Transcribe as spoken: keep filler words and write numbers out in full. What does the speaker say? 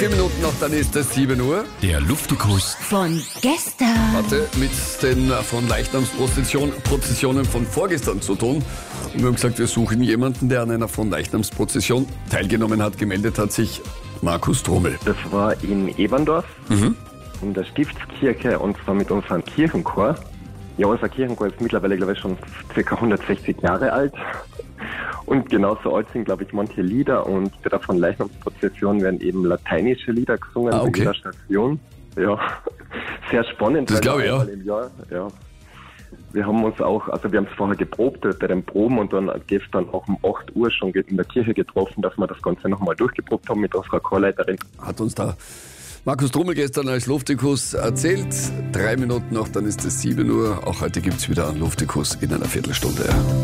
Vier Minuten noch, dann ist es sieben Uhr. Der Luftikus Von gestern. Hatte mit den von Leichnamsprozessionen von vorgestern zu tun. Und wir haben gesagt, wir suchen jemanden, der an einer von Leichnamsprozession teilgenommen hat. Gemeldet hat sich Markus Trommel. Das war in Eberndorf, Mhm. in der Stiftskirche, und zwar mit unserem Kirchenchor. Ja, unser Kirchenchor ist mittlerweile, glaube ich, schon ca. hundertsechzig Jahre alt. Und genauso alt sind, glaube ich, manche Lieder. Und bei der von Leichnamsprozession werden eben lateinische Lieder gesungen Ah, okay. in der Station. Ja, sehr spannend. Das weil glaube ich, ja. einmal im Jahr, ja. Wir haben uns auch, also wir haben es vorher geprobt bei den Proben und dann gestern auch um acht Uhr schon in der Kirche getroffen, dass wir das Ganze nochmal durchgeprobt haben mit unserer Chorleiterin. Hat uns da Markus Trommel gestern als Luftikus erzählt. Drei Minuten noch, dann ist es sieben Uhr. Auch heute gibt es wieder einen Luftikus in einer Viertelstunde.